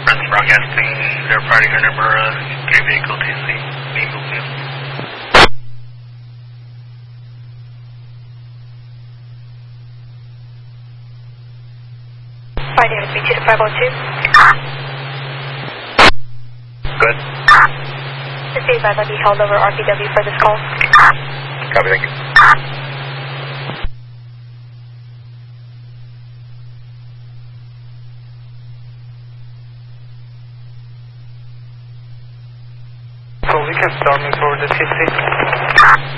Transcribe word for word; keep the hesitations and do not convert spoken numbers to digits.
Friends broadcasting, their party number, uh, three vehicle T C, main movement. Friday, three two five oh two. Good. Just be advised I'll be held over R P W for this call. Copy, thank you. So we can start moving forward to T C.